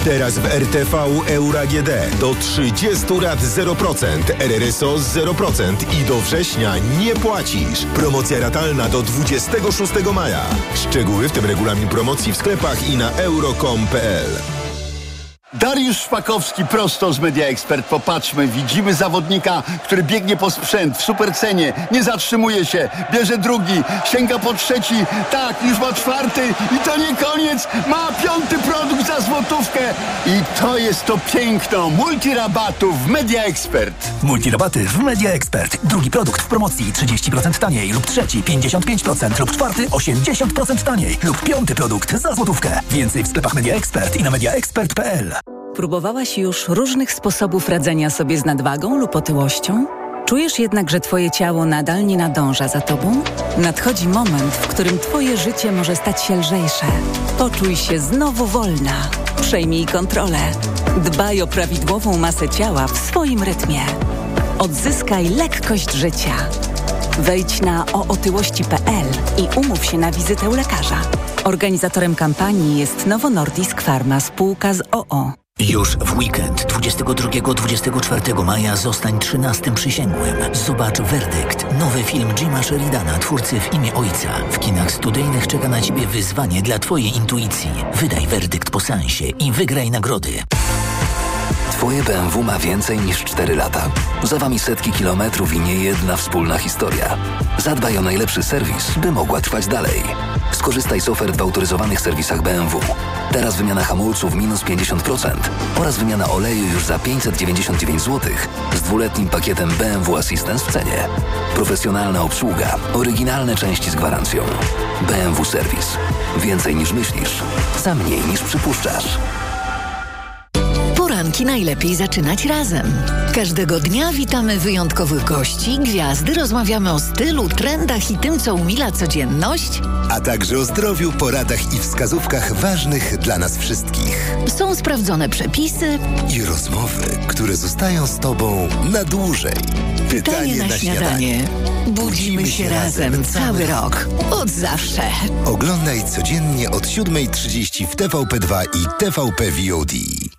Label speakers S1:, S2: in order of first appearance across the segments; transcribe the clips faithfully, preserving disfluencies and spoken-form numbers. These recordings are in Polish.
S1: Teraz w R T V Euro A G D do trzydziestu rat zero procent, R R S O zero procent i do września nie płacisz. Promocja ratalna do dwudziestego szóstego maja. Szczegóły, w tym regulamin promocji w sklepach i na euro kropka com kropka p l.
S2: Dariusz Szpakowski prosto z Media Expert. Popatrzmy, widzimy zawodnika, który biegnie po sprzęt w supercenie, nie zatrzymuje się, bierze drugi, sięga po trzeci, tak, już ma czwarty i to nie koniec, ma piąty produkt za złotówkę i to jest to piękno multirabatów w Media Expert.
S3: Multirabaty w Media Expert. Drugi produkt w promocji trzydzieści procent taniej lub trzeci pięćdziesiąt pięć procent lub czwarty osiemdziesiąt procent taniej lub piąty produkt za złotówkę. Więcej w sklepach Media Expert i na media expert kropka p l.
S4: Próbowałaś już różnych sposobów radzenia sobie z nadwagą lub otyłością? Czujesz jednak, że twoje ciało nadal nie nadąża za tobą? Nadchodzi moment, w którym twoje życie może stać się lżejsze. Poczuj się znowu wolna. Przejmij kontrolę. Dbaj o prawidłową masę ciała w swoim rytmie. Odzyskaj lekkość życia. Wejdź na o otyłości kropka p l i umów się na wizytę u lekarza. Organizatorem kampanii jest Novo Nordisk Pharma, spółka z o o.
S3: Już w weekend dwudziestego drugiego do dwudziestego czwartego maja zostań trzynastym przysięgłym. Zobacz Werdykt, nowy film Jima Sheridana, twórcy W imię Ojca. W kinach studyjnych czeka na Ciebie wyzwanie dla Twojej intuicji. Wydaj werdykt po seansie i wygraj nagrody.
S5: Twoje B M W ma więcej niż cztery lata. Za Wami setki kilometrów i niejedna wspólna historia. Zadbaj o najlepszy serwis, by mogła trwać dalej. Skorzystaj z ofert w autoryzowanych serwisach B M W. Teraz wymiana hamulców minus pięćdziesiąt procent oraz wymiana oleju już za pięćset dziewięćdziesiąt dziewięć złotych z dwuletnim pakietem B M W Assistance w cenie. Profesjonalna obsługa, oryginalne części z gwarancją. B M W Serwis. Więcej niż myślisz, za mniej niż przypuszczasz.
S6: Poranki najlepiej zaczynać razem. Każdego dnia witamy wyjątkowych gości, gwiazdy, rozmawiamy o stylu, trendach i tym, co umila codzienność.
S1: A także o zdrowiu, poradach i wskazówkach ważnych dla nas wszystkich.
S6: Są sprawdzone przepisy
S1: I rozmowy, które zostają z Tobą na dłużej.
S6: Pytanie, Pytanie na, na śniadanie. śniadanie. Budzimy się razem cały rok. Od zawsze.
S1: Oglądaj codziennie od siódmej trzydzieści w T V P dwa i T V P V O D.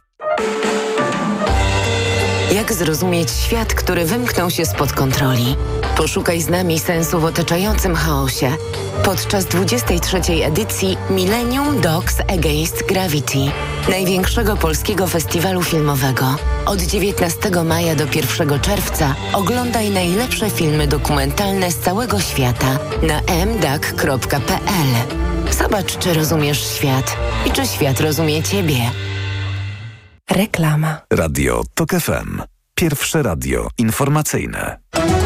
S7: Jak zrozumieć świat, który wymknął się spod kontroli? Poszukaj z nami sensu w otaczającym chaosie podczas dwudziestej trzeciej edycji Millennium Dogs Against Gravity, największego polskiego festiwalu filmowego. Od dziewiętnastego maja do pierwszego czerwca oglądaj najlepsze filmy dokumentalne z całego świata na m d a g kropka p l. Zobacz, czy rozumiesz świat i czy świat rozumie Ciebie.
S4: Reklama.
S8: Radio Tok F M. Pierwsze radio informacyjne.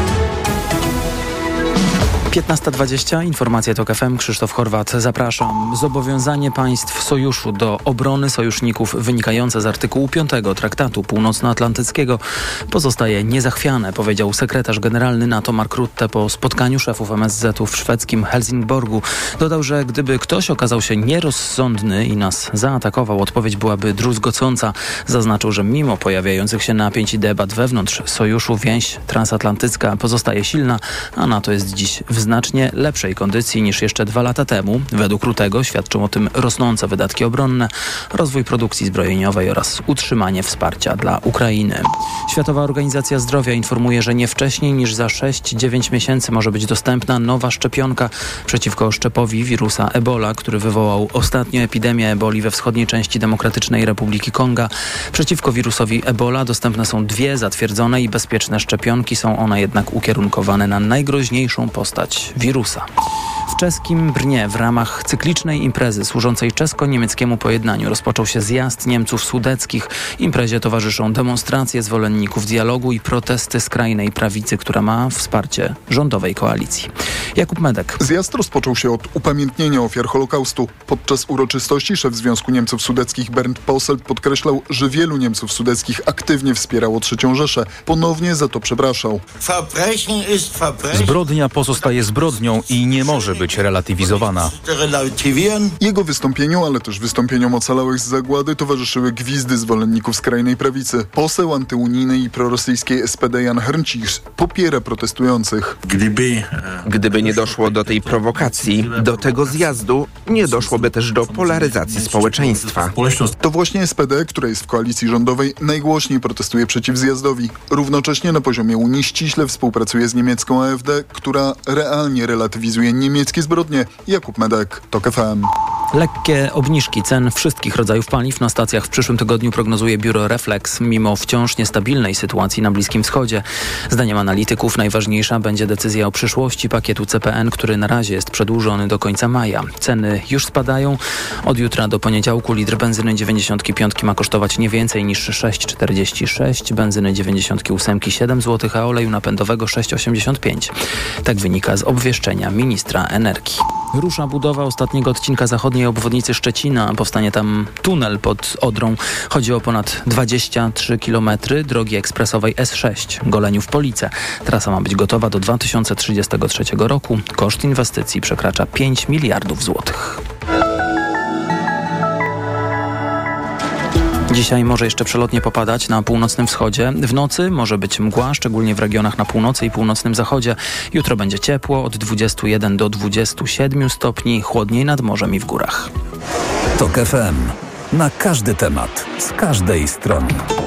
S9: piętnasta dwadzieścia, informacje Tok F M, Krzysztof Horwat, zapraszam. Zobowiązanie państw sojuszu do obrony sojuszników wynikające z artykułu piątego Traktatu Północnoatlantyckiego pozostaje niezachwiane, powiedział sekretarz generalny NATO Mark Rutte po spotkaniu szefów M S Z-u w szwedzkim Helsingborgu. Dodał, że gdyby ktoś okazał się nierozsądny i nas zaatakował, odpowiedź byłaby druzgocąca. Zaznaczył, że mimo pojawiających się napięć i debat wewnątrz sojuszu, więź transatlantycka pozostaje silna, a NATO jest dziś w znacznie lepszej kondycji niż jeszcze dwa lata temu. Według Ruttego świadczą o tym rosnące wydatki obronne, rozwój produkcji zbrojeniowej oraz utrzymanie wsparcia dla Ukrainy. Światowa Organizacja Zdrowia informuje, że nie wcześniej niż za sześć do dziewięciu miesięcy może być dostępna nowa szczepionka przeciwko szczepowi wirusa Ebola, który wywołał ostatnio epidemię eboli we wschodniej części Demokratycznej Republiki Konga. Przeciwko wirusowi Ebola dostępne są dwie zatwierdzone i bezpieczne szczepionki. Są one jednak ukierunkowane na najgroźniejszą postać wirusa. W czeskim Brnie w ramach cyklicznej imprezy służącej czesko-niemieckiemu pojednaniu rozpoczął się zjazd Niemców sudeckich. Imprezie towarzyszą demonstracje zwolenników dialogu i protesty skrajnej prawicy, która ma wsparcie rządowej koalicji. Jakub Medek.
S10: Zjazd rozpoczął się od upamiętnienia ofiar Holokaustu. Podczas uroczystości szef Związku Niemców Sudeckich Bernd Posselt podkreślał, że wielu Niemców sudeckich aktywnie wspierało trzecią Rzeszę. Ponownie za to przepraszał.
S11: Zbrodnia pozostaje zbrodnią i nie może być relatywizowana.
S10: Jego wystąpieniu, ale też wystąpieniom ocalałych z zagłady towarzyszyły gwizdy zwolenników skrajnej prawicy. Poseł antyunijnej i prorosyjskiej S P D Jan Hrnčíř popiera protestujących.
S12: Gdyby, Gdyby nie doszło do tej prowokacji, do tego zjazdu, nie doszłoby też do polaryzacji społeczeństwa.
S10: To właśnie S P D, która jest w koalicji rządowej, najgłośniej protestuje przeciw zjazdowi. Równocześnie na poziomie Unii ściśle współpracuje z niemiecką A F D, która realnie relatywizuje niemieckie zbrodnie. Jakub Medek, TOK F M.
S9: Lekkie obniżki cen wszystkich rodzajów paliw na stacjach w przyszłym tygodniu prognozuje biuro Reflex, mimo wciąż niestabilnej sytuacji na Bliskim Wschodzie. Zdaniem analityków najważniejsza będzie decyzja o przyszłości pakietu C P N, który na razie jest przedłużony do końca maja. Ceny już spadają. Od jutra do poniedziałku litr benzyny dziewięćdziesiąt pięć ma kosztować nie więcej niż sześć czterdzieści sześć, benzyny dziewięćdziesiąt osiem siedem złotych, a oleju napędowego sześć osiemdziesiąt pięć. Tak wynika z obwieszczenia ministra energii. Rusza budowa ostatniego odcinka zachodniej obwodnicy Szczecina. Powstanie tam tunel pod Odrą. Chodzi o ponad dwadzieścia trzy kilometry drogi ekspresowej S sześć Goleniów-Police. Trasa ma być gotowa do dwa tysiące trzydziestego trzeciego roku. Koszt inwestycji przekracza pięć miliardów złotych. Dzisiaj może jeszcze przelotnie popadać na północnym wschodzie. W nocy może być mgła, szczególnie w regionach na północy i północnym zachodzie. Jutro będzie ciepło, od dwudziestu jeden do dwudziestu siedmiu stopni, chłodniej nad morzem i w górach.
S8: TOK F M. Na każdy temat, z każdej strony.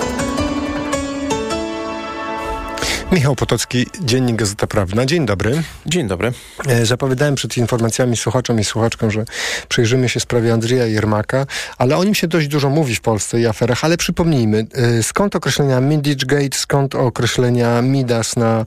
S13: Michał Potocki, Dziennik Gazeta Prawna. Dzień dobry.
S14: Dzień dobry.
S13: E, zapowiadałem przed informacjami słuchaczom i słuchaczkom, że przyjrzymy się sprawie Andrzeja Jermaka, ale o nim się dość dużo mówi w Polsce i aferach, ale przypomnijmy, e, skąd określenia Mindigate, skąd określenia Midas na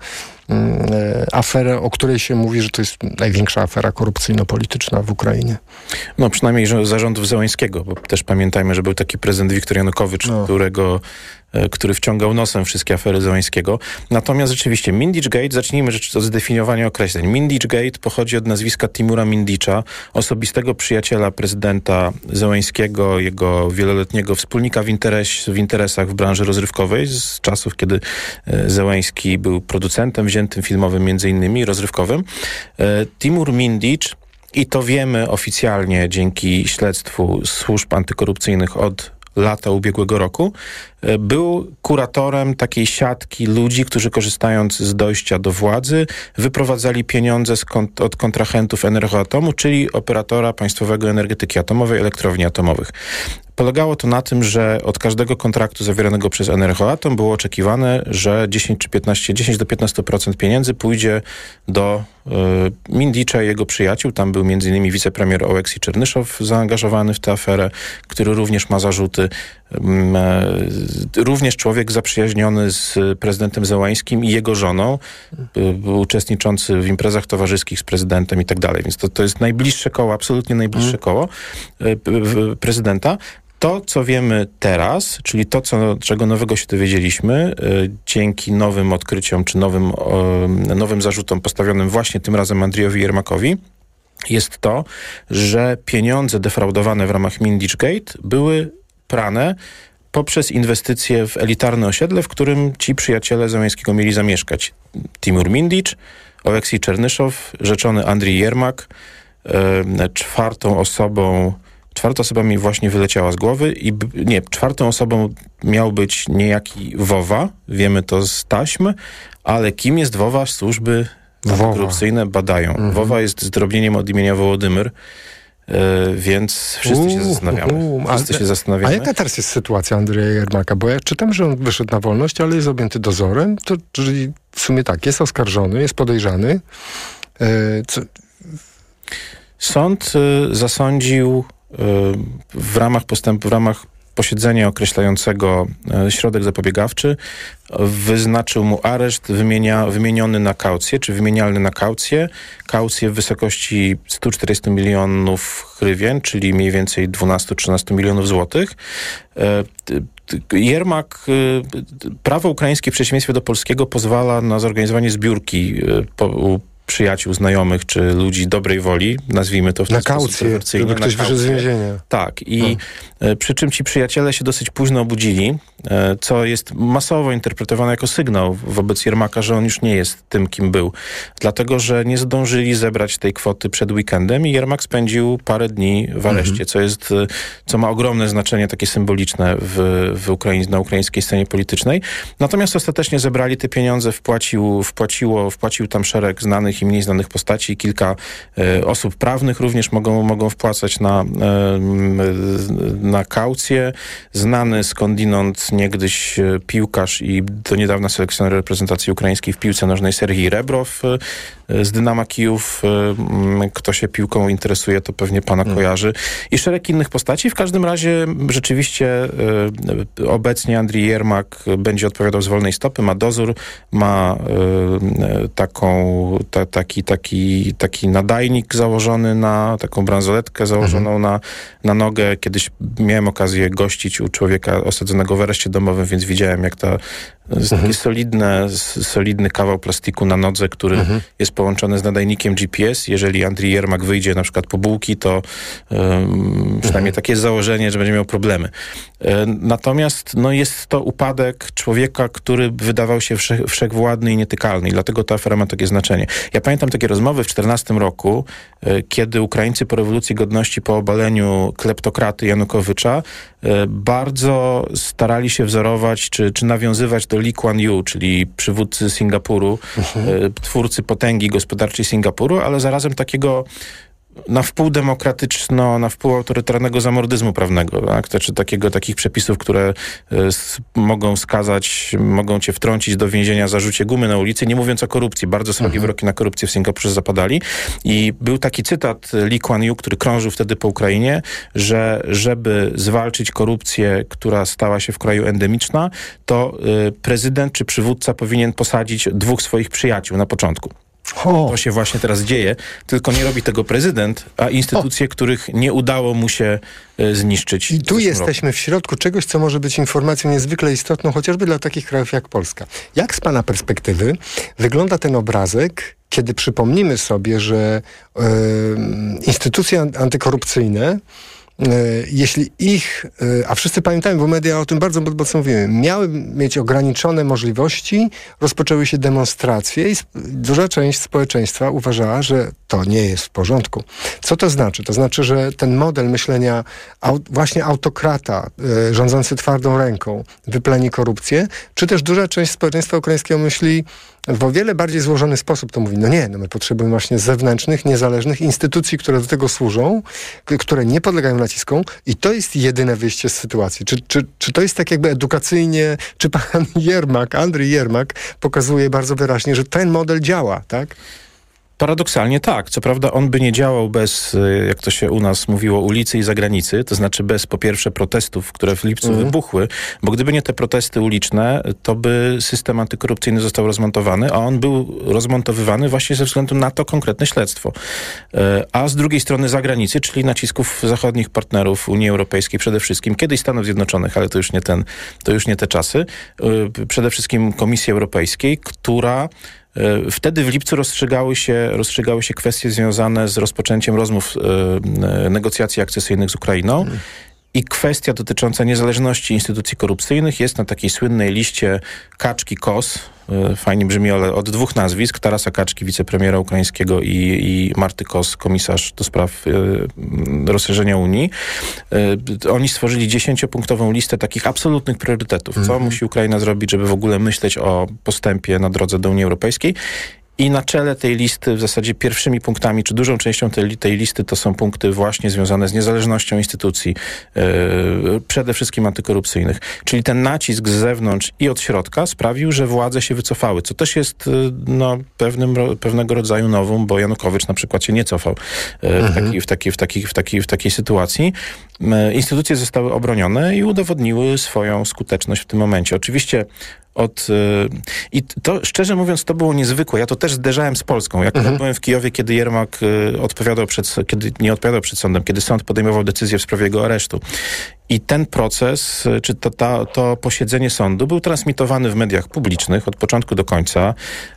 S13: e, aferę, o której się mówi, że to jest największa afera korupcyjno-polityczna w Ukrainie?
S14: No przynajmniej że zarządów Zełańskiego, bo też pamiętajmy, że był taki prezydent Wiktor Janukowycz, no. którego który wciągał nosem wszystkie afery Zełańskiego. Natomiast rzeczywiście Mindigate, zacznijmy od zdefiniowania określeń. Mindigate pochodzi od nazwiska Timura Mindicza, osobistego przyjaciela prezydenta Zełańskiego, jego wieloletniego wspólnika w, interes, w interesach w branży rozrywkowej z czasów, kiedy Zełański był producentem wziętym filmowym, między innymi rozrywkowym. Timur Mindicz, i to wiemy oficjalnie dzięki śledztwu służb antykorupcyjnych od lata ubiegłego roku, był kuratorem takiej siatki ludzi, którzy korzystając z dojścia do władzy wyprowadzali pieniądze z kont- od kontrahentów Energoatomu, czyli operatora państwowego energetyki atomowej, elektrowni atomowych. Polegało to na tym, że od każdego kontraktu zawieranego przez Energoatom było oczekiwane, że dziesięć czy piętnaście, dziesięć do piętnastu procent pieniędzy pójdzie do y, Mindicza i jego przyjaciół. Tam był między innymi wicepremier Oleksij Czernyszow zaangażowany w tę aferę, który również ma zarzuty. Y, y, również człowiek zaprzyjaźniony z prezydentem Zełańskim i jego żoną, y, uczestniczący w imprezach towarzyskich z prezydentem i tak dalej. Więc to, to jest najbliższe koło, absolutnie najbliższe mm. koło y, y, prezydenta. To, co wiemy teraz, czyli to, co, czego nowego się dowiedzieliśmy y, dzięki nowym odkryciom czy nowym, y, nowym zarzutom postawionym właśnie tym razem Andrzejowi Jermakowi, jest to, że pieniądze defraudowane w ramach Mindigate były prane poprzez inwestycje w elitarne osiedle, w którym ci przyjaciele Zełańskiego mieli zamieszkać. Timur Mindicz, Oleksij Czernyszow, rzeczony Andrzej Jermak, y, czwartą osobą Czwarta osoba mi właśnie wyleciała z głowy i nie, czwartą osobą miał być niejaki Wowa, wiemy to z taśm, ale kim jest Wowa? Służby antykorupcyjne badają. Mhm. Wowa jest zdrobnieniem od imienia Wołodymyr, yy, więc wszyscy uh, się zastanawiamy. Uh, wszyscy
S13: a,
S14: się zastanawiamy.
S13: A jaka teraz jest sytuacja Andrzeja Jermaka? Bo ja czytam, że on wyszedł na wolność, ale jest objęty dozorem, to, czyli w sumie tak, jest oskarżony, jest podejrzany. Yy, co...
S14: Sąd yy, zasądził w ramach postępu, w ramach posiedzenia określającego środek zapobiegawczy wyznaczył mu areszt wymienia, wymieniony na kaucję, czy wymienialny na kaucję. Kaucję w wysokości stu czterdziestu milionów hrywien, czyli mniej więcej dwunastu do trzynastu milionów złotych. Jermak, prawo ukraińskie w przeciwieństwie do polskiego pozwala na zorganizowanie zbiórki po, przyjaciół, znajomych, czy ludzi dobrej woli, nazwijmy to w ten
S13: na
S14: sposób
S13: kaucję, żeby ktoś wyszedł z więzienia.
S14: Tak. I no. przy czym ci przyjaciele się dosyć późno obudzili, co jest masowo interpretowane jako sygnał wobec Jermaka, że on już nie jest tym, kim był. Dlatego, że nie zdążyli zebrać tej kwoty przed weekendem i Jermak spędził parę dni w areszcie, mhm. co jest, co ma ogromne znaczenie takie symboliczne w, w Ukraiń, na ukraińskiej scenie politycznej. Natomiast ostatecznie zebrali te pieniądze, wpłacił, wpłaciło, wpłacił tam szereg znanych i mniej znanych postaci. Kilka e, osób prawnych również mogą, mogą wpłacać na, e, na kaucję. Znany skądinąd niegdyś piłkarz i do niedawna selekcjoner reprezentacji ukraińskiej w piłce nożnej Serhii Rebrow z Dynama Kijów. Kto się piłką interesuje, to pewnie pana hmm. kojarzy. I szereg innych postaci. W każdym razie rzeczywiście e, obecnie Andrii Jermak będzie odpowiadał z wolnej stopy, ma dozór, ma e, taką, ta, taki, taki, taki nadajnik założony na, taką bransoletkę założoną hmm. na, na nogę. Kiedyś miałem okazję gościć u człowieka osadzonego w areszcie domowym, więc widziałem, jak ta taki mhm. solidne, solidny kawał plastiku na nodze, który mhm. jest połączony z nadajnikiem G P S. Jeżeli Andrii Jermak wyjdzie na przykład po bułki, to um, przynajmniej mhm. takie jest założenie, że będzie miał problemy. E, natomiast no, jest to upadek człowieka, który wydawał się wszech, wszechwładny i nietykalny. I dlatego ta afera ma takie znaczenie. Ja pamiętam takie rozmowy w czternastym roku, e, kiedy Ukraińcy po rewolucji godności, po obaleniu kleptokraty Janukowycza, e, bardzo starali się wzorować, czy, czy nawiązywać do Lee Kuan Yew, czyli przywódcy Singapuru, mhm. twórcy potęgi gospodarczej Singapuru, ale zarazem takiego na wpół demokratyczno, na wpół autorytarnego zamordyzmu prawnego, tak? Znaczy takiego, takich przepisów, które y, s, mogą skazać, mogą cię wtrącić do więzienia za rzucie gumy na ulicy, nie mówiąc o korupcji. Bardzo srogie mhm. wyroki na korupcję w Singapurze zapadali. I był taki cytat Lee Kuan Yew, który krążył wtedy po Ukrainie, że żeby zwalczyć korupcję, która stała się w kraju endemiczna, to y, prezydent czy przywódca powinien posadzić dwóch swoich przyjaciół na początku. O. To się właśnie teraz dzieje, tylko nie robi tego prezydent, a instytucje, o. których nie udało mu się e, zniszczyć.
S13: I tu jesteśmy roku. w środku czegoś, co może być informacją niezwykle istotną, chociażby dla takich krajów jak Polska. Jak z pana perspektywy wygląda ten obrazek, kiedy przypomnimy sobie, że e, instytucje antykorupcyjne, jeśli ich, a wszyscy pamiętają, bo media o tym bardzo mocno mówiły, miały mieć ograniczone możliwości, rozpoczęły się demonstracje i duża część społeczeństwa uważała, że to nie jest w porządku. Co to znaczy? To znaczy, że ten model myślenia au, właśnie autokrata, y, rządzący twardą ręką, wypleni korupcję, czy też duża część społeczeństwa ukraińskiego myśli w o wiele bardziej złożony sposób, to mówi, no nie, no my potrzebujemy właśnie zewnętrznych, niezależnych instytucji, które do tego służą, k- które nie podlegają naciskom i to jest jedyne wyjście z sytuacji. Czy, czy, czy to jest tak jakby edukacyjnie, czy pan Jermak, Andrii Jermak pokazuje bardzo wyraźnie, że ten model działa, tak?
S14: Paradoksalnie tak. Co prawda on by nie działał bez, jak to się u nas mówiło, ulicy i zagranicy, to znaczy bez po pierwsze protestów, które w lipcu mm. wybuchły, bo gdyby nie te protesty uliczne, to by system antykorupcyjny został rozmontowany, a on był rozmontowywany właśnie ze względu na to konkretne śledztwo. A z drugiej strony zagranicy, czyli nacisków zachodnich partnerów Unii Europejskiej przede wszystkim, kiedyś Stanów Zjednoczonych, ale to już nie ten, to już nie te czasy, przede wszystkim Komisji Europejskiej, która wtedy w lipcu rozstrzygały się, rozstrzygały się kwestie związane z rozpoczęciem rozmów, e, negocjacji akcesyjnych z Ukrainą. Hmm. I kwestia dotycząca niezależności instytucji korupcyjnych jest na takiej słynnej liście Kaczki Kos. Fajnie brzmi, ale od dwóch nazwisk. Tarasa Kaczki, wicepremiera ukraińskiego i, i Marty Kos, komisarz do spraw y, rozszerzenia Unii. Y, oni stworzyli dziesięciopunktową listę takich absolutnych priorytetów. Co mm-hmm. musi Ukraina zrobić, żeby w ogóle myśleć o postępie na drodze do Unii Europejskiej. I na czele tej listy, w zasadzie pierwszymi punktami, czy dużą częścią tej, tej listy to są punkty właśnie związane z niezależnością instytucji, yy, przede wszystkim antykorupcyjnych. Czyli ten nacisk z zewnątrz i od środka sprawił, że władze się wycofały, co też jest yy, no, pewnym, pewnego rodzaju nowum, bo Janukowycz na przykład się nie cofał yy, mhm. w, taki, w, taki, w, taki, w, taki, w takiej sytuacji. Yy, instytucje zostały obronione i udowodniły swoją skuteczność w tym momencie. Oczywiście Od, yy, I to, szczerze mówiąc, to było niezwykłe. Ja to też zderzałem z Polską. Jak mhm. byłem w Kijowie, kiedy Jermak yy, odpowiadał przed, kiedy nie odpowiadał przed sądem, kiedy sąd podejmował decyzję w sprawie jego aresztu. I ten proces, czy to, ta, to posiedzenie sądu był transmitowany w mediach publicznych od początku do końca.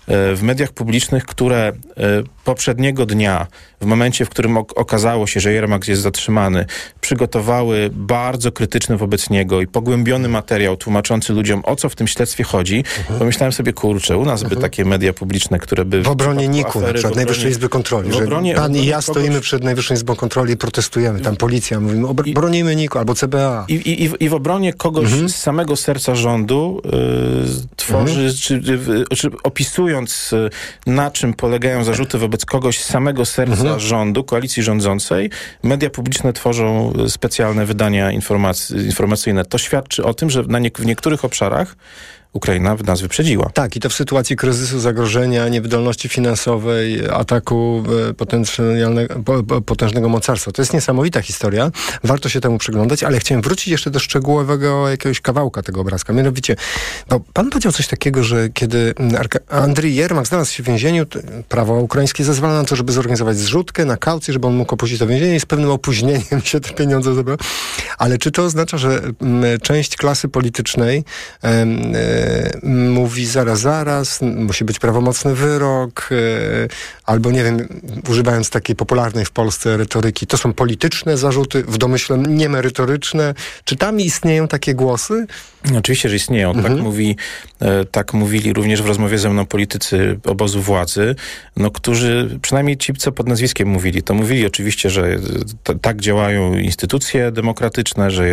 S14: w mediach publicznych, które poprzedniego dnia, w momencie, w którym ok- okazało się, że Yermak jest zatrzymany, przygotowały bardzo krytyczny wobec niego i pogłębiony materiał tłumaczący ludziom, o co w tym śledztwie chodzi. Mhm. Pomyślałem sobie, kurczę, u nas by mhm. takie media publiczne, które by...
S13: W obronie N I K-u, na przykład Najwyższej Izby Kontroli. Że obronie, pan i ja stoimy kogoś... przed Najwyższą Izbą Kontroli i protestujemy. Tam policja, mówimy, obr- bronimy N I K-u albo C B A.
S14: I, i, i, w, i w obronie kogoś mhm. z samego serca rządu yy, tworzy, mhm. czy, czy, czy opisując, na czym polegają zarzuty wobec kogoś z samego serca mhm. rządu, koalicji rządzącej, media publiczne tworzą specjalne wydania informac- informacyjne. To świadczy o tym, że na nie- w niektórych obszarach Ukraina nas wyprzedziła.
S13: Tak, i to w sytuacji kryzysu, zagrożenia, niewydolności finansowej, ataku potężnego, potężnego mocarstwa. To jest niesamowita historia. Warto się temu przyglądać, ale chciałem wrócić jeszcze do szczegółowego jakiegoś kawałka tego obrazka. Mianowicie, no, pan powiedział coś takiego, że kiedy Andrii Yermak znalazł się w więzieniu, prawo ukraińskie zezwala na to, żeby zorganizować zrzutkę na kaucję, żeby on mógł opuścić to więzienie i z pewnym opóźnieniem się te pieniądze zebrał. Ale czy to oznacza, że m, część klasy politycznej m, mówi zaraz, zaraz, musi być prawomocny wyrok, albo nie wiem, używając takiej popularnej w Polsce retoryki, to są polityczne zarzuty, w domyśle niemerytoryczne. Czy tam istnieją takie głosy?
S14: Oczywiście, że istnieją. Mhm. Tak, mówi, tak mówili również w rozmowie ze mną politycy obozu władzy, no, którzy, przynajmniej ci, co pod nazwiskiem mówili, to mówili oczywiście, że t- tak działają instytucje demokratyczne, że